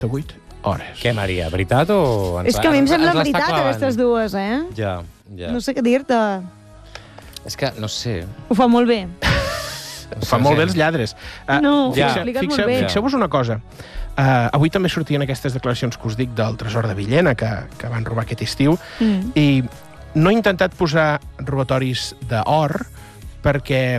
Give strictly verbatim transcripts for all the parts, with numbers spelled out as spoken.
vuit hores. Què, Maria, veritat o... És que a mi em sembla veritat aquestes dues, eh? Ja, ja. No sé què dir-te. És que, no sé... Ho fa molt bé. Ho fa molt bé els lladres. Uh, no, fixa, ho expliques fixa, molt bé. Fixeu-vos una cosa. Uh, avui també sortien aquestes declaracions que us dic del Tresor de Villena, que, que van robar aquest estiu, mm. i no he intentat posar robatoris d'or perquè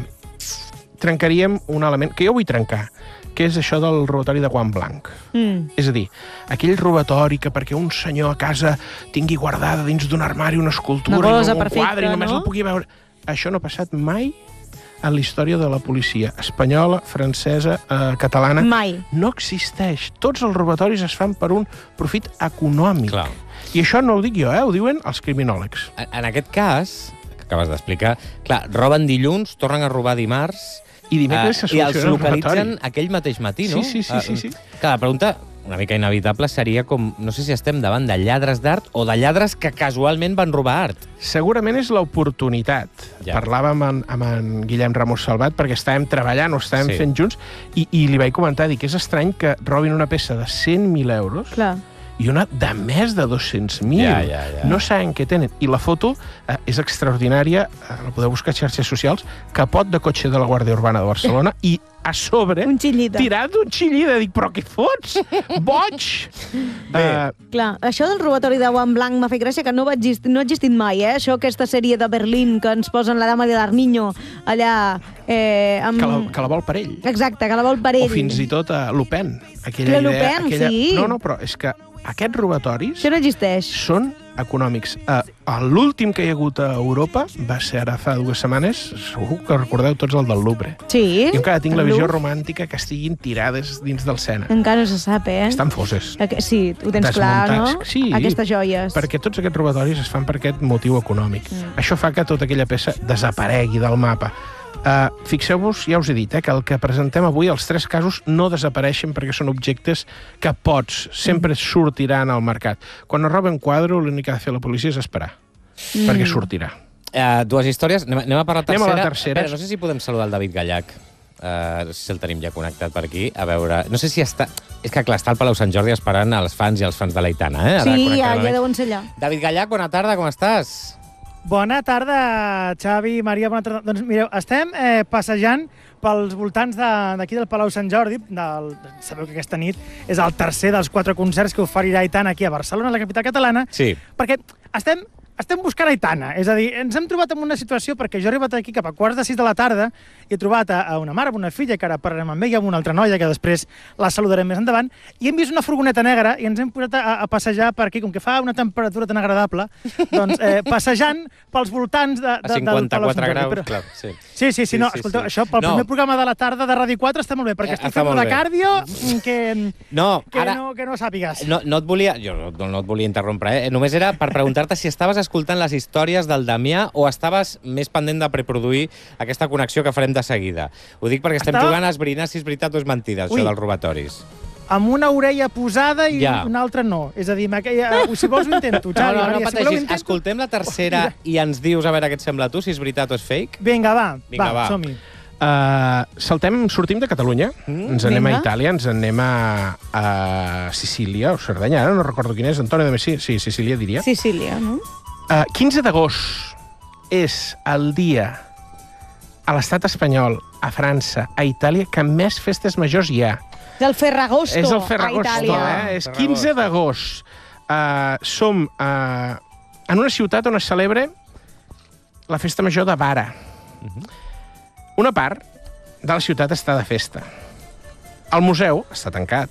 trencaríem un element que jo vull trencar, que és això del robatori de guant blanc. Mm. És a dir, aquell robatori que perquè un senyor a casa tingui guardada dins d'un armari una escultura una cosa i un perfecta, quadre i només no? el pugui veure... Això no ha passat mai en la història de la policia espanyola, francesa, eh, catalana. Mai. No existeix. Tots els robatoris es fan per un profit econòmic. Clar. I això no ho dic jo, eh? Ho diuen els criminòlegs. En, en aquest cas, que acabes d'explicar, clar, roben dilluns, tornen a robar dimarts... I dimecres se uh, I els soluciona el localitzen robatori. aquell mateix matí, no? Sí, sí, sí, sí, sí. Uh, clar, la pregunta una mica inevitable seria com... No sé si estem davant de lladres d'art o de lladres que casualment van robar art. Segurament és l'oportunitat. Ja. Parlàvem amb, amb en Guillem Ramos Salvat perquè estàvem treballant o estàvem sí. fent junts i, i li vaig comentar, dic, és estrany que robin una peça de cent mil euros Clar. i una de més de dos-cents mil. Ja, ja, ja. No saben què tenen. I la foto eh, és extraordinària, eh, la podeu buscar a xarxes socials, capot de cotxe de la Guàrdia Urbana de Barcelona i a sobre, un xillida. tirat d'un xillida. Dic, però què fots? Boig! Bé. Uh, Clar, això del robatori de guant blanc m'ha fet gràcia que no, va existir, no ha existit mai, eh? Això, aquesta sèrie de Berlín que ens posen la dama de l'Armiño allà... Eh, amb... que, la, que la vol per ell. Exacte, que la vol per ell. O fins i tot a Lupin. Aquella La idea, Lupin, aquella... sí. No, no, però és que aquests robatoris Això no existeix. són econòmics. Uh, L'últim que hi ha hagut a Europa va ser ara fa dues setmanes, segur que recordeu tots el del Louvre. Sí. Jo encara tinc la el visió Louvre. romàntica que estiguin tirades dins del Sena. Encara no se sap, eh? Estan foses. Sí, ho tens clar, no? Sí, aquestes joies. Perquè tots aquests robatoris es fan per aquest motiu econòmic. Mm. Això fa que tota aquella peça desaparegui del mapa. Uh, Fixeu-vos, ja us he dit, eh, que el que presentem avui, els tres casos, no desapareixen perquè són objectes que pots, sempre sortiran al mercat. Quan es roba un quadre, l'únic que ha de fer la policia és esperar, mm. perquè sortirà. Uh, dues històries. Anem, anem a per la tercera. Anem a la tercera. Espera, no sé si podem saludar el David Gallac. Uh, no sé si el tenim ja connectat per aquí. A veure... No sé si està... És que, clar, està al Palau Sant Jordi esperant els fans i els fans de l'Aitana, eh? Sí, ja, ja deuen ser allà. David Gallac, bona tarda, com estàs? Bona tarda, Xavi, Maria, bona tarda. Doncs mireu, estem eh, passejant pels voltants d'aquí de, del Palau Sant Jordi. Del, sabeu que aquesta nit és el tercer dels quatre concerts que oferirà Aitana aquí a Barcelona, la capital catalana. Sí. Perquè estem, estem buscant Aitana. És a dir, ens hem trobat en una situació perquè jo he arribat aquí cap a quarts de sis de la tarda i he trobat a, a una mare, a una filla, que ara parlarem amb ella, amb una altra noia, que després la saludarem més endavant, i hem vist una furgoneta negra i ens hem posat a, a passejar per aquí, com que fa una temperatura tan agradable, doncs eh, passejant pels voltants de, de, a cinquanta-quatre del Palau Sant Jordi. graus, Però... clar, sí. Sí, sí, sí, sí, no, sí, escolteu, sí. això pel no. primer programa de la tarda de Ràdio quatre està molt bé, perquè Eh, estic està fent molt de bé. cardio que, No, que, ara... no, que no sàpigues. No, no et volia... Jo no, no et volia interrompre, eh? Només era per preguntar-te si estaves escoltant les històries del Damià o estaves més pendent de preproduir aquesta connexió que farem de seguida. Ho dic perquè estem Estava... jugant a esbrinar si és veritat o és mentida, Ui. això dels robatoris. Amb una orella posada i Ja. una altra no. És a dir, aquella... si vols ho intento, Xavi. No, no, no Maria, si voleu, pateixis. intento. Escoltem la tercera i ens dius a veure què et sembla a tu, si és veritat o és fake. Vinga, va, Vinga, va, va. som-hi. Uh, saltem, sortim de Catalunya, Mm, ens anem vinga. a Itàlia, ens anem a, a Sicília, o Cerdanya, ara no recordo quin és, Antonio de Messi, sí, Sicília diria. Sicília, no? Uh, quinze d'agost és el dia a l'estat espanyol, a França, a Itàlia, que més festes majors hi ha. Del Ferragosto, És el a Ferragosto, Itàlia. eh? És quinze d'agost. Uh, som uh, en una ciutat on es celebra la festa major de Vara. Mhm. Una part de la ciutat està de festa. El museu està tancat,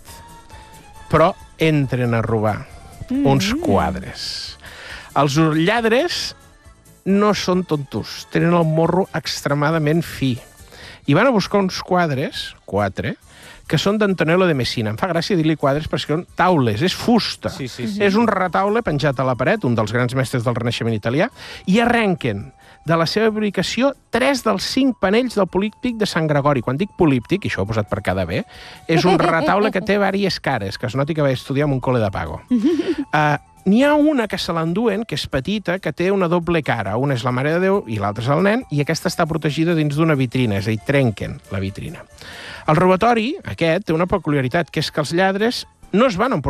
però entren a robar mm. uns quadres. Els lladres no són tontos, tenen el morro extremadament fi. I van a buscar uns quadres, quatre, que són d'Antonello de Messina. Em fa gràcia dir-li quadres perquè són taules, és fusta. Sí, sí, sí. És un retaule penjat a la paret, un dels grans mestres del Renaixement italià, i arrenquen de la seva fabricació tres dels cinc panells del políptic de Sant Gregori. Quan dic políptic, i això ho he posat per cada bé, és un retaule que té diverses cares, que es noti que vaig estudiar en un col·le de pago. Uh, N'hi ha una que se l'enduen, que és petita, que té una doble cara. Una és la Mare de Déu i l'altra és el nen, i aquesta està protegida dins d'una vitrina, és a dir, trenquen la vitrina. El robatori, aquest, té una peculiaritat, que és que els lladres no es van emportar